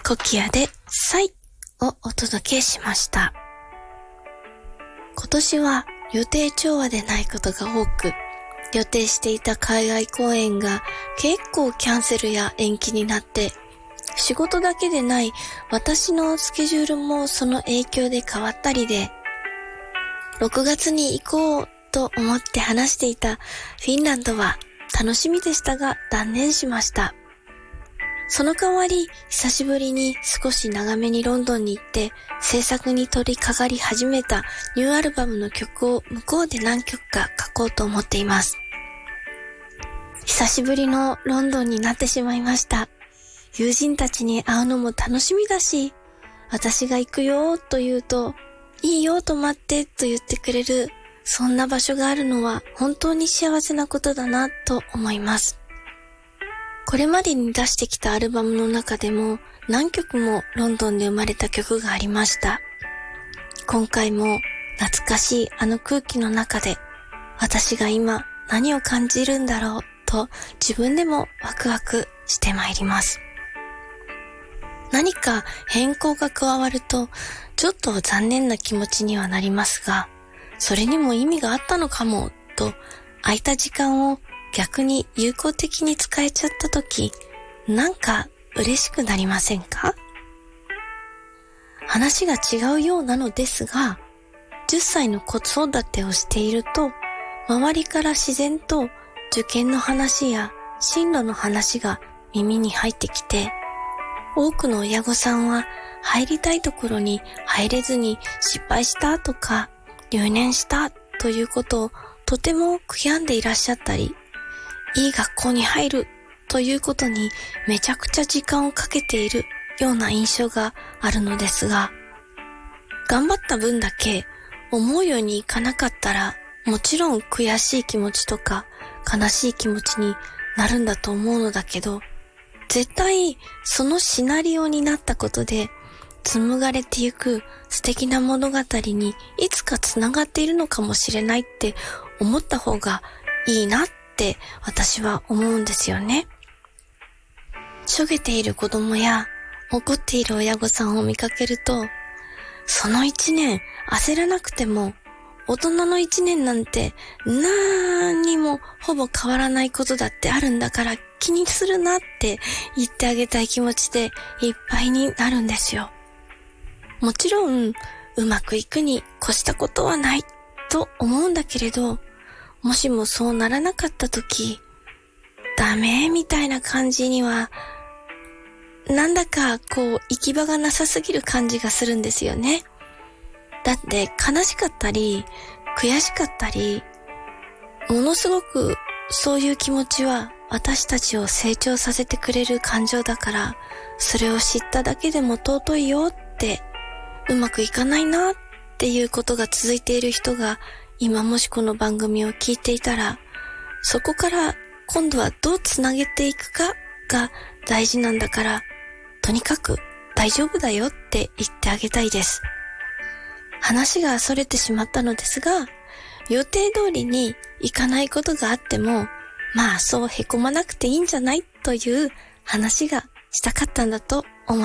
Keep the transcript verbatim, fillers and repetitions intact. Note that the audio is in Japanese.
コキアでサイをお届けしました。今年は予定調和でないことが多く、予定していた海外公演が結構キャンセルや延期になって、仕事だけでない私のスケジュールもその影響で変わったりで、ろくがつに行こうと思って話していたフィンランドは楽しみでしたが断念しました。その代わり久しぶりに少し長めにロンドンに行って制作に取り掛かり始めたニューアルバムの曲を向こうで何曲か書こうと思っています。久しぶりのロンドンになってしまいました。友人たちに会うのも楽しみだし、私が行くよと言うと、いいよ泊まってと言ってくれる、そんな場所があるのは本当に幸せなことだなと思います。これまでに出してきたアルバムの中でも何曲もロンドンで生まれた曲がありました。今回も懐かしいあの空気の中で私が今何を感じるんだろうと自分でもワクワクしてまいります。何か変更が加わるとちょっと残念な気持ちにはなりますが、それにも意味があったのかもと空いた時間を逆に有効的に使えちゃったとき、なんか嬉しくなりませんか？話が違うようなのですが、じゅっさいの子育てをしていると、周りから自然と受験の話や進路の話が耳に入ってきて、多くの親御さんは入りたいところに入れずに失敗したとか、留年したということをとても悔やんでいらっしゃったり、いい学校に入るということにめちゃくちゃ時間をかけているような印象があるのですが、頑張った分だけ思うようにいかなかったら、もちろん悔しい気持ちとか悲しい気持ちになるんだと思うのだけど、絶対そのシナリオになったことで紡がれてゆく素敵な物語にいつかつながっているのかもしれないって思った方がいいなって私は思うんですよね。しょげている子供や怒っている親御さんを見かけると、その一年焦らなくても大人の一年なんて何にもほぼ変わらないことだってあるんだから気にするなって言ってあげたい気持ちでいっぱいになるんですよ。もちろんうまくいくに越したことはないと思うんだけれど、もしもそうならなかったとき、ダメみたいな感じにはなんだかこう行き場がなさすぎる感じがするんですよね。だって悲しかったり悔しかったり、ものすごくそういう気持ちは私たちを成長させてくれる感情だから、それを知っただけでも尊いよって、うまくいかないなっていうことが続いている人が今もしこの番組を聞いていたら、そこから今度はどうつなげていくかが大事なんだから、とにかく大丈夫だよって言ってあげたいです。話が逸れてしまったのですが、予定通りにいかないことがあっても、まあそうへこまなくていいんじゃないという話がしたかったんだと